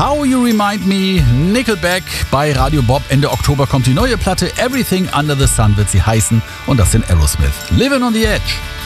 How You Remind Me, Nickelback bei Radio Bob. Ende Oktober kommt die neue Platte. Everything Under the Sun wird sie heißen. Und das sind Aerosmith. Living on the Edge.